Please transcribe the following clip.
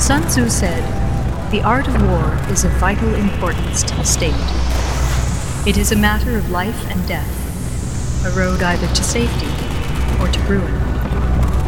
Sun Tzu said, "The art of war is of vital importance to the state. It is a matter of life and death, a road either to safety or to ruin."